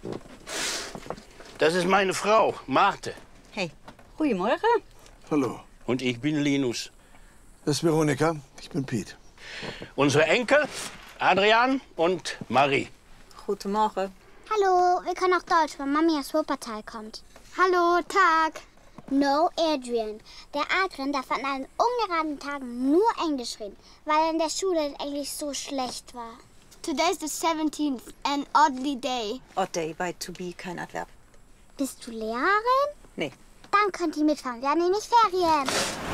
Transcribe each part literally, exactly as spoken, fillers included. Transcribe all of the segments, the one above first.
Das ist meine Frau, Marthe. Hey, goedemorgen. Hallo. Und ich bin Linus. Das ist Veronika, ich bin Piet. Unsere Enkel, Adrian und Marie. Guten Morgen. Hallo, wir können auch Deutsch, weil Mami aus Wuppertal kommt. Hallo, Tag. No, Adrian. Der Adrian darf an allen ungeraden Tagen nur Englisch reden, weil er in der Schule Englisch so schlecht war. Today's the seventeenth, an oddly day. Odd day bei to be, kein Adverb. Bist du Lehrerin? Nee. Dann könnt ihr mitfahren. Wir haben nämlich Ferien.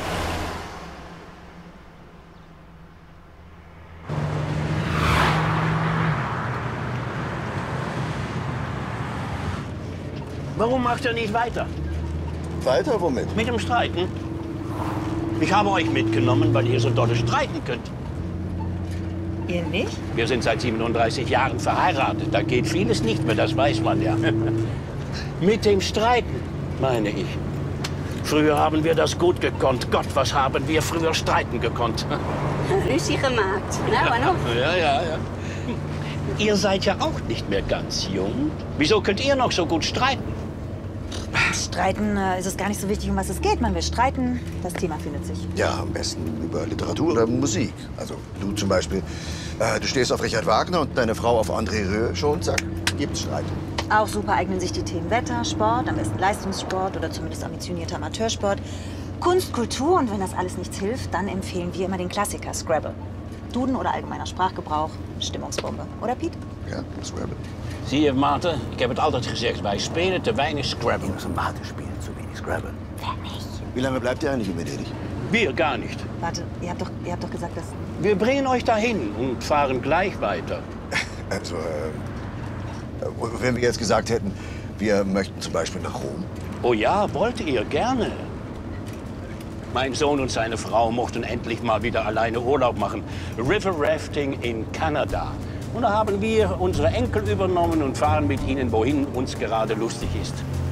Warum macht ihr nicht weiter? Weiter womit? Mit dem Streiten? Ich habe euch mitgenommen, weil ihr so dolle streiten könnt. Ihr nicht? Wir sind seit siebenunddreißig Jahren verheiratet. Da geht vieles nicht mehr, das weiß man ja. Mit dem Streiten, meine ich. Früher haben wir das gut gekonnt. Gott, was haben wir früher streiten gekonnt. Ruzie gemaakt. Nou, en nog. Ja, ja, ja. Ihr seid ja auch nicht mehr ganz jung. Wieso könnt ihr noch so gut streiten? Streiten äh, ist es gar nicht so wichtig, um was es geht. Man will streiten, das Thema findet sich. Ja, am besten über Literatur oder Musik. Also du zum Beispiel, äh, du stehst auf Richard Wagner und deine Frau auf André Rieu. Schon, zack, gibt's Streit. Auch super eignen sich die Themen Wetter, Sport, am besten Leistungssport oder zumindest ambitionierter Amateursport. Kunst, Kultur und wenn das alles nichts hilft, dann empfehlen wir immer den Klassiker Scrabble. Duden oder allgemeiner Sprachgebrauch, Stimmungsbombe. Oder, Piet? Ja, Scrabble. Zie je, Maarten, ik heb het altijd gezegd. Wij spelen te weinig Scrabble. Linus und Marthe spielen zu wenig Scrabble. Wer nicht? Wie lange bleibt ihr eigentlich in Venedig? Wir gar nicht. Warte, ihr habt doch, ihr habt doch gesagt, dass... Wir bringen euch dahin und fahren gleich weiter. Also, äh, wenn wir jetzt gesagt hätten, wir möchten zum Beispiel nach Rom. Oh ja, wollt ihr gerne. Mein Sohn und seine Frau mochten endlich mal wieder alleine Urlaub machen. River Rafting in Kanada. Und da haben wir unsere Enkel übernommen und fahren mit ihnen, wohin uns gerade lustig ist.